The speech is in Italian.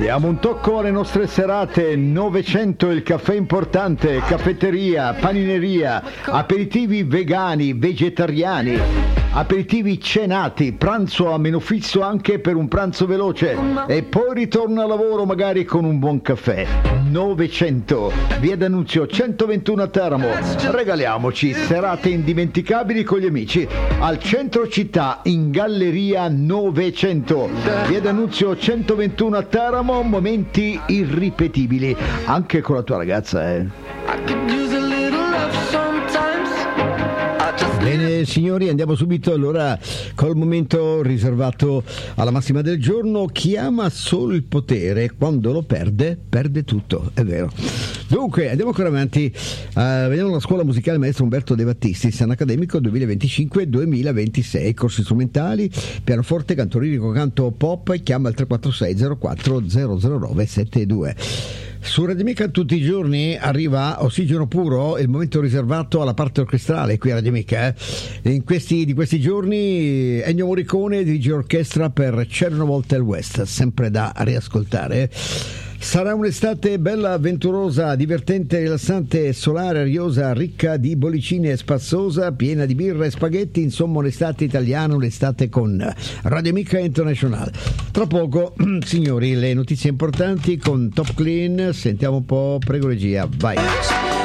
Diamo un tocco alle nostre serate. 900 il caffè importante, caffetteria, panineria, aperitivi vegani, vegetariani, aperitivi cenati, pranzo a meno fisso anche per un pranzo veloce e poi ritorno al lavoro magari con un buon caffè. 900 via D'Annunzio 121 a Teramo. Regaliamoci serate indimenticabili con gli amici al centro città in Galleria 900 via D'Annunzio 121 a Teramo. Momenti irripetibili anche con la tua ragazza, Bene signori, andiamo subito allora col momento riservato alla massima del giorno. Chi ama solo il potere, quando lo perde, perde tutto, è vero. Dunque, andiamo ancora avanti. Vediamo la scuola musicale Maestro Umberto De Battisti, anno accademico 2025-2026, corsi strumentali, pianoforte, canto lirico, canto pop. Chiama il 346 04 009 72. Su Radio Amica tutti i giorni arriva Ossigeno Puro, il momento riservato alla parte orchestrale qui a Radio Amica. Di questi giorni Ennio Morricone dirige orchestra per C'era una volta il West, sempre da riascoltare. Sarà un'estate bella, avventurosa, divertente, rilassante, solare, ariosa, ricca di bollicine e spazzosa, piena di birra e spaghetti, insomma un'estate italiana, un'estate con Radio Amica International. Tra poco, signori, le notizie importanti con Top Clean. Sentiamo un po', prego regia, vai.